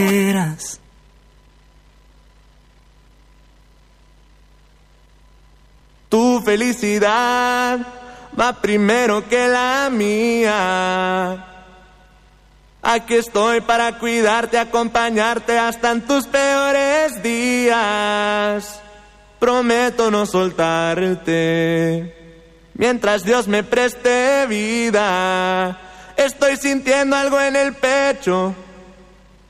Tu felicidad va primero que la mía. Aquí estoy para cuidarte, acompañarte hasta en tus peores días. Prometo no soltarte mientras Dios me preste vida. Estoy sintiendo algo en el pecho.